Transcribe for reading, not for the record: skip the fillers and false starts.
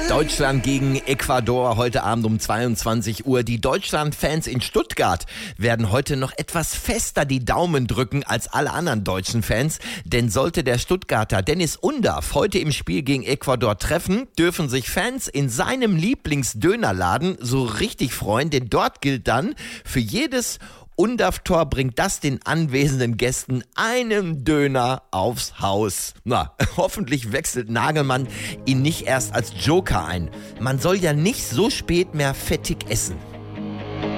Deutschland gegen Ecuador heute Abend um 22 Uhr. Die Deutschland-Fans in Stuttgart werden heute noch etwas fester die Daumen drücken als alle anderen deutschen Fans. Denn sollte der Stuttgarter Dennis Undaff heute im Spiel gegen Ecuador treffen, dürfen sich Fans in seinem Lieblingsdönerladen so richtig freuen. Denn dort gilt dann, für jedes Undaff-Tor bringt das den anwesenden Gästen einen Döner aufs Haus. Na, hoffentlich wechselt Nagelmann ihn nicht erst als Joker ein. Man soll ja nicht so spät mehr fettig essen.